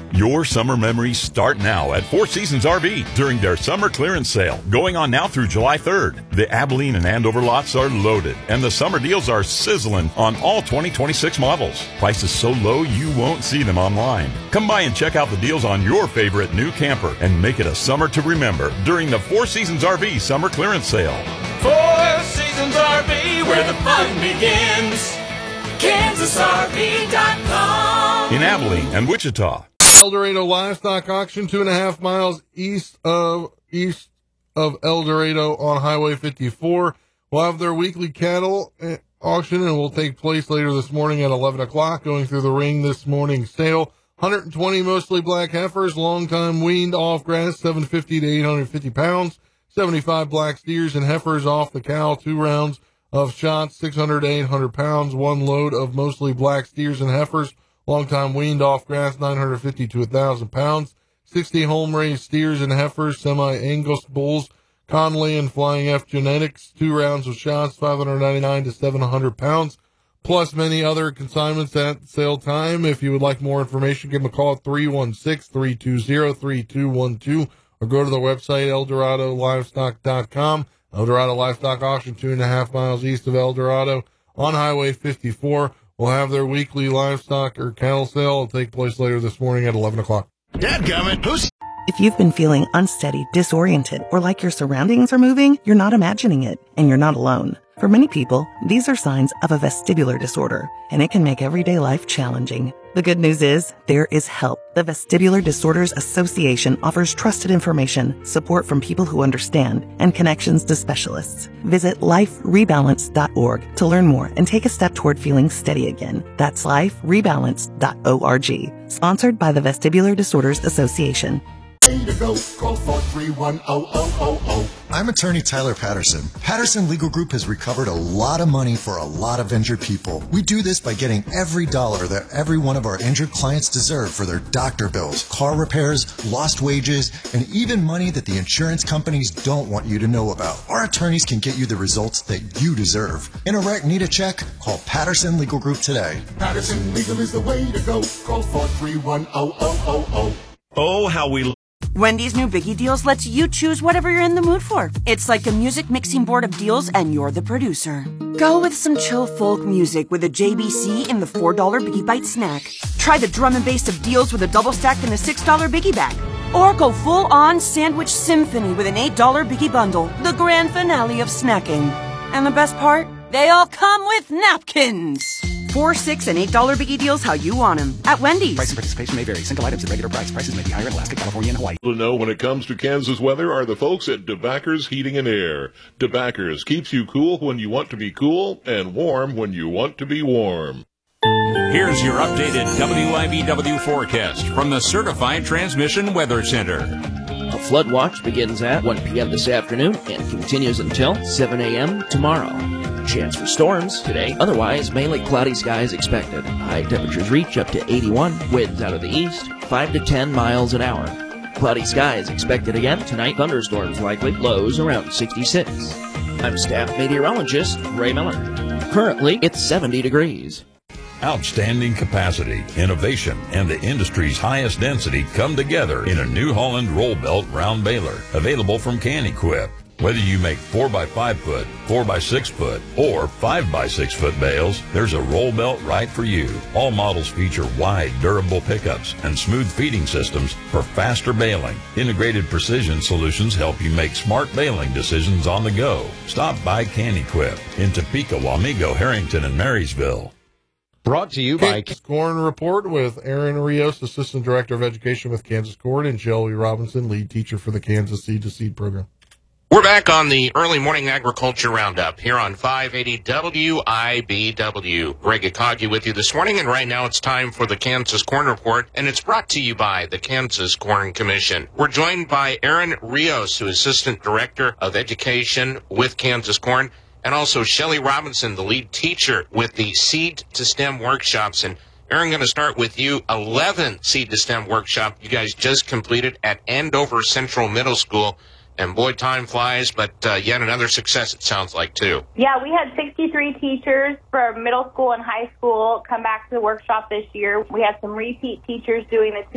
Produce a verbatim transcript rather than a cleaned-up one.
Your summer memories start now at Four Seasons R V during their summer clearance sale, going on now through July third. The Abilene and Andover lots are loaded, and the summer deals are sizzling on all twenty twenty-six models. Prices so low you won't see them online. Come by and check out the deals on your favorite new camper and make it a summer to remember during the Four Seasons R V summer clearance sale. Four Seasons R V, where the fun begins. Kansas R V dot com. In Abilene and Wichita. El Dorado Livestock Auction, two and a half miles east of east of El Dorado on Highway fifty-four. We'll have their weekly cattle auction, and will take place later this morning at eleven o'clock. Going through the ring this morning's sale, one hundred twenty mostly black heifers, long time weaned off grass, seven fifty to eight hundred fifty pounds. seventy-five black steers and heifers off the cow, two rounds of shots, six hundred to eight hundred pounds. One load of mostly black steers and heifers, long time weaned off grass, nine hundred fifty to one thousand pounds. sixty home raised steers and heifers, semi-Angus bulls, Conley and Flying F Genetics, two rounds of shots, five hundred ninety-nine to seven hundred pounds, plus many other consignments at sale time. If you would like more information, give them a call at three one six, three two zero, three two one two or go to the website El Dorado Livestock dot com. El Dorado Livestock Auction, two and a half miles east of El Dorado on Highway fifty-four. We'll have their weekly livestock or cattle sale. It'll take place later this morning at eleven o'clock. Dadgummit, who's... If you've been feeling unsteady, disoriented, or like your surroundings are moving, you're not imagining it, and you're not alone. For many people, these are signs of a vestibular disorder, and it can make everyday life challenging. The good news is, there is help. The Vestibular Disorders Association offers trusted information, support from people who understand, and connections to specialists. Visit life rebalance dot org to learn more and take a step toward feeling steady again. That's life rebalance dot org. Sponsored by the Vestibular Disorders Association. I'm attorney Tyler Patterson. Patterson Legal Group has recovered a lot of money for a lot of injured people. We do this by getting every dollar that every one of our injured clients deserve for their doctor bills, car repairs, lost wages, and even money that the insurance companies don't want you to know about. Our attorneys can get you the results that you deserve. In a wreck, need a check? Call Patterson Legal Group today. Patterson Legal is the way to go. Call four three one, zero zero zero zero. Oh, how we... Wendy's new Biggie Deals lets you choose whatever you're in the mood for. It's like a music mixing board of deals, and you're the producer. Go with some chill folk music with a J B C in the four dollar Biggie Bite snack. Try the drum and bass of deals with a double stack in the six dollar Biggie bag. Or go full-on sandwich symphony with an eight dollar Biggie bundle, the grand finale of snacking. And the best part? They all come with napkins. Four, six, and eight dollar Biggie Deals how you want them at Wendy's. Price and participation may vary. Single items at regular price. Prices may be higher in Alaska, California, and Hawaii. To know when it comes to Kansas weather are the folks at DeBackers Heating and Air. DeBackers keeps you cool when you want to be cool and warm when you want to be warm. Here's your updated W I B W forecast from the Certified Transmission Weather Center. A flood watch begins at one p.m. this afternoon and continues until seven a.m. tomorrow. Chance for storms today, otherwise mainly cloudy skies expected. High temperatures reach up to eighty-one, winds out of the east, five to ten miles an hour. Cloudy skies expected again tonight, thunderstorms likely, lows around sixty-six. I'm staff meteorologist Ray Miller. Currently, it's seventy degrees. Outstanding capacity, innovation, and the industry's highest density come together in a New Holland roll belt round baler, available from Can-Equip. Whether you make four by five foot, four by six foot, or five by six foot bales, there's a roll belt right for you. All models feature wide, durable pickups and smooth feeding systems for faster baling. Integrated precision solutions help you make smart baling decisions on the go. Stop by Can-Equip in Topeka, Wamego, Harrington, and Marysville. Brought to you by Kansas Corn Report with Aaron Rios, Assistant Director of Education with Kansas Corn, and Shelby Robinson, Lead Teacher for the Kansas Seed to Seed Program. We're back on the early morning agriculture roundup here on five eighty W I B W. Greg Akagi with you this morning, and right now it's time for the Kansas Corn Report, and it's brought to you by the Kansas Corn Commission. We're joined by Aaron Rios, who is Assistant Director of Education with Kansas Corn, and also Shelly Robinson, the lead teacher with the Seed to STEM workshops. And Aaron, going to start with you. eleven Seed to STEM workshop you guys just completed at Andover Central Middle School. And boy, time flies, but uh, yet another success, it sounds like, too. Yeah, we had sixty-three teachers from middle school and high school come back to the workshop this year. We had some repeat teachers doing the